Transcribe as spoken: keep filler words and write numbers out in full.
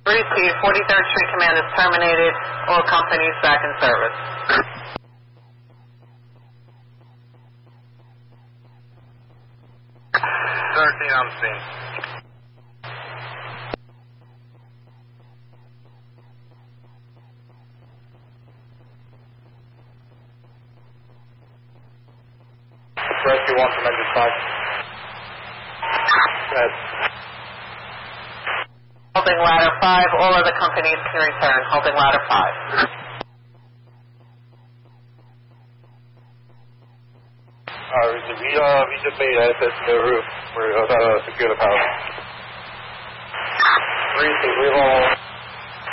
Receive. forty-third Street Command is terminated. All companies back in service. thirteen on scene. Rescue one from engine five. Go ahead. Holding ladder five. All other companies can return. Holding ladder five. Uh, we, we, uh, we just made access to the roof. We're about to secure the power. Three, we all